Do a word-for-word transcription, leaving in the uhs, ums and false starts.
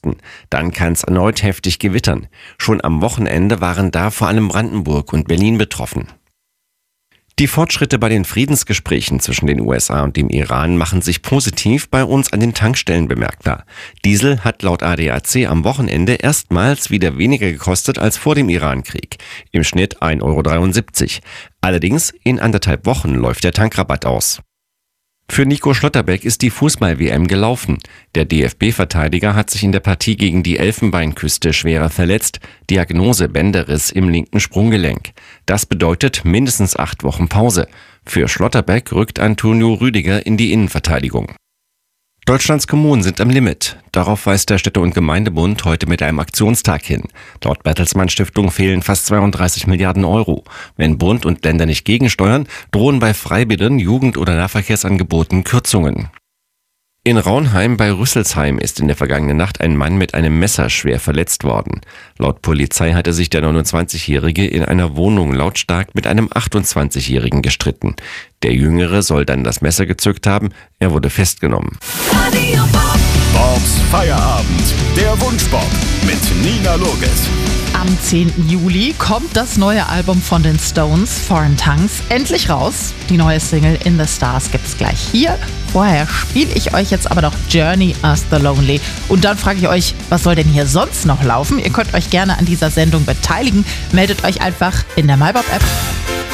Westen. Dann kann es erneut heftig gewittern. Schon am Wochenende waren da vor allem Brandenburg und Berlin betroffen. Die Fortschritte bei den Friedensgesprächen zwischen den U S A und dem Iran machen sich positiv bei uns an den Tankstellen bemerkbar. Diesel hat laut A D A C am Wochenende erstmals wieder weniger gekostet als vor dem Irankrieg. Im Schnitt ein Euro dreiundsiebzig. Allerdings in anderthalb Wochen läuft der Tankrabatt aus. Für Nico Schlotterbeck ist die Fußball-W M gelaufen. Der D F B-Verteidiger hat sich in der Partie gegen die Elfenbeinküste schwerer verletzt. Diagnose Bänderriss im linken Sprunggelenk. Das bedeutet mindestens acht Wochen Pause. Für Schlotterbeck rückt Antonio Rüdiger in die Innenverteidigung. Deutschlands Kommunen sind am Limit. Darauf weist der Städte- und Gemeindebund heute mit einem Aktionstag hin. Laut Bertelsmann Stiftung fehlen fast zweiunddreißig Milliarden Euro. Wenn Bund und Länder nicht gegensteuern, drohen bei Freibädern, Jugend- oder Nahverkehrsangeboten Kürzungen. In Raunheim bei Rüsselsheim ist in der vergangenen Nacht ein Mann mit einem Messer schwer verletzt worden. Laut Polizei hatte sich der neunundzwanzigjährige in einer Wohnung lautstark mit einem achtundzwanzigjährigen gestritten. Der Jüngere soll dann das Messer gezückt haben, er wurde festgenommen. Bobs Feierabend, der Wunschbob mit Nina Loges. Am zehnten Juli kommt das neue Album von den Stones, Foreign Tongues, endlich raus. Die neue Single In the Stars gibt's gleich hier. Vorher spiele ich euch jetzt aber noch Journey as the Lonely. Und dann frage ich euch, was soll denn hier sonst noch laufen? Ihr könnt euch gerne an dieser Sendung beteiligen. Meldet euch einfach in der MyBob-App.